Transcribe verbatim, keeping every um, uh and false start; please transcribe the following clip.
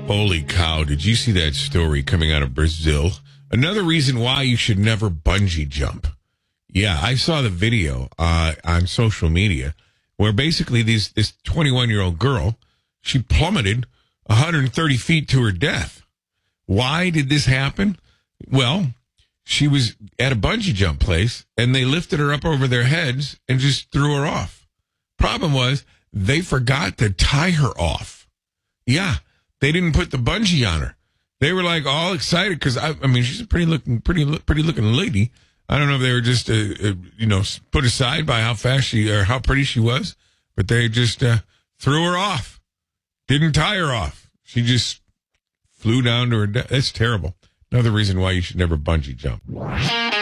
Holy cow, did you see that story coming out of Brazil? Another reason why you should never bungee jump. Yeah, I saw the video uh, on social media where basically these, this twenty-one-year-old girl, she plummeted one hundred thirty feet to her death. Why did this happen? Well, she was at a bungee jump place, and they lifted her up over their heads and just threw her off. Problem was, they forgot to tie her off. Yeah, they didn't put the bungee on her. They were like all excited because I, I mean, she's a pretty looking, pretty, pretty looking lady. I don't know if they were just, uh, uh, you know, put aside by how fast she or how pretty she was, but they just uh, threw her off. Didn't tie her off. She just flew down to her death. That's terrible. Another reason why you should never bungee jump.